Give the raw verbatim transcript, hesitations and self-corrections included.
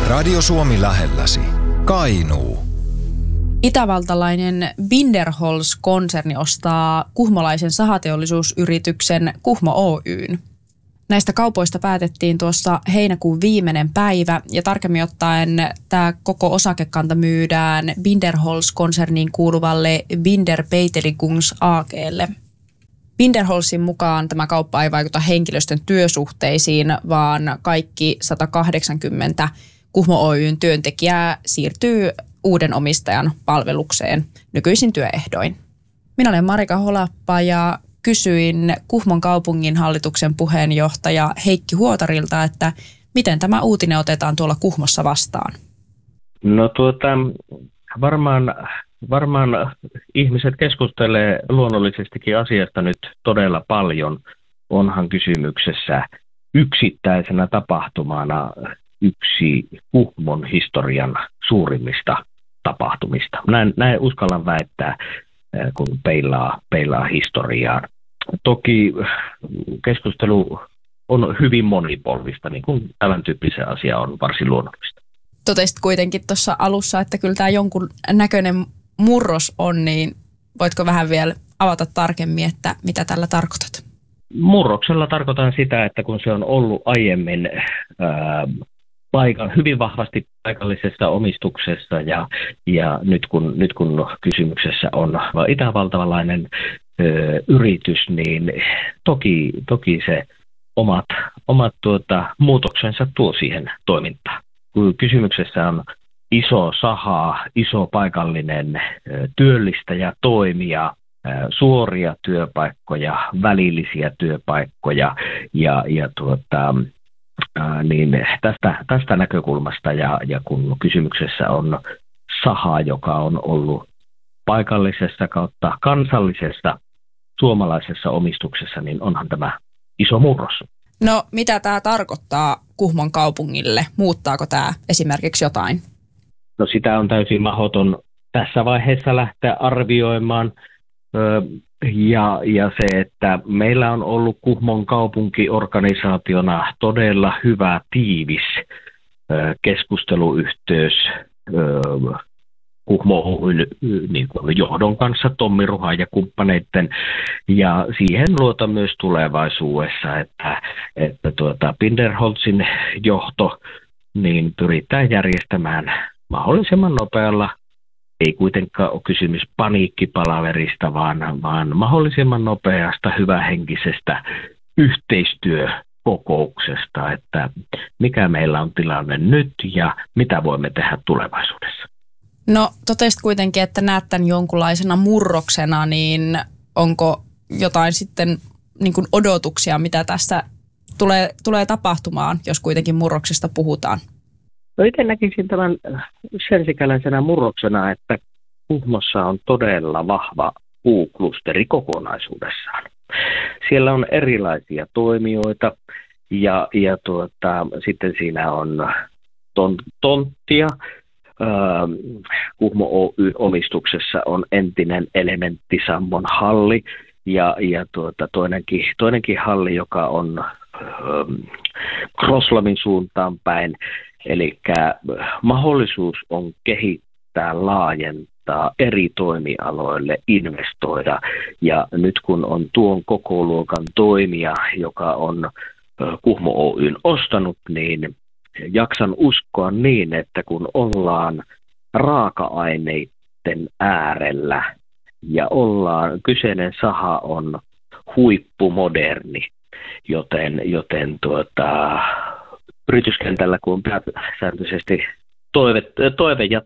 Radio Suomi lähelläsi. Kainuu. Itävaltalainen Binderholz-konserni ostaa kuhmolaisen sahateollisuusyrityksen Kuhmo Oyn. Näistä kaupoista päätettiin tuossa heinäkuun viimeinen päivä ja tarkemmin ottaen tämä koko osakekanta myydään Binderholz-konserniin kuuluvalle Binder Beiteligungs A G:lle. Binderholzin mukaan tämä kauppa ei vaikuta henkilöstön työsuhteisiin, vaan kaikki sata kahdeksankymmentä Kuhmo Oyn työntekijää siirtyy uuden omistajan palvelukseen nykyisin työehdoin. Minä olen Marika Holappa ja kysyin Kuhmon kaupungin hallituksen puheenjohtaja Heikki Huotarilta, että miten tämä uutinen otetaan tuolla Kuhmossa vastaan. No tuota, varmaan, varmaan ihmiset keskustelee luonnollisestikin asiasta nyt todella paljon. Onhan kysymyksessä yksittäisenä tapahtumana yksi Kuhmon historian suurimmista tapahtumista. Näin, näin uskallan väittää, kun peilaa, peilaa historiaan. Toki keskustelu on hyvin monipolvista, niin kuin tämän tyyppisen asia on varsin luonnollista. Totesit kuitenkin tuossa alussa, että kyllä tämä jonkun näköinen murros on, niin voitko vähän vielä avata tarkemmin, että mitä tällä tarkoitat? Murroksella tarkoitan sitä, että kun se on ollut aiemmin ää, paikan, hyvin vahvasti paikallisessa omistuksessa ja, ja nyt, kun, nyt kun kysymyksessä on itävaltalainen ö, yritys, niin toki, toki se omat, omat tuota, muutoksensa tuo siihen toimintaan. Kun kysymyksessä on iso saha, iso paikallinen ö, työllistäjä, toimija, ö, suoria työpaikkoja, välillisiä työpaikkoja ja, ja tuota, niin tästä, tästä näkökulmasta ja, ja kun kysymyksessä on saha, joka on ollut paikallisessa kautta kansallisessa suomalaisessa omistuksessa, niin onhan tämä iso murros. No mitä tämä tarkoittaa Kuhmon kaupungille? Muuttaako tämä esimerkiksi jotain? No sitä on täysin mahdoton tässä vaiheessa lähteä arvioimaan. Öö, Ja, ja se, että meillä on ollut Kuhmon kaupunkiorganisaationa todella hyvä, tiivis ö, keskusteluyhteys ö, Kuhmo Oyn niin kuin johdon kanssa, Tommi Ruhan ja kumppaneiden, ja siihen luotan myös tulevaisuudessa, että, että tuota Binderholzin johto niin pyritään järjestämään mahdollisimman nopealla. Ei kuitenkaan ole kysymys paniikkipalaverista, vaan, vaan mahdollisimman nopeasta, hyvähenkisestä yhteistyökokouksesta, että mikä meillä on tilanne nyt ja mitä voimme tehdä tulevaisuudessa. No totesit kuitenkin, että näet tämän jonkunlaisena murroksena, niin onko jotain sitten niin kuin odotuksia, mitä tässä tulee, tulee tapahtumaan, jos kuitenkin murroksesta puhutaan? No itse näkisin tämän sensikäläisenä murroksena, että Kuhmossa on todella vahva puuklusteri kokonaisuudessaan. Siellä on erilaisia toimijoita ja, ja tuota, sitten siinä on ton, tonttia. Öö, Kuhmo Oy-omistuksessa on entinen Elementti Sammon halli ja, ja tuota, toinenkin, toinenkin halli, joka on öö, Kroslavin suuntaan päin. Eli mahdollisuus on kehittää, laajentaa eri toimialoille, investoida. Ja nyt kun on tuon kokoluokan toimija, joka on Kuhmo Oyn ostanut, niin jaksan uskoa niin, että kun ollaan raaka-aineiden äärellä ja ollaan, kyseinen saha on huippumoderni, joten, joten tuota... yrityskentällä, kun on pääsääntöisesti toive, toive ja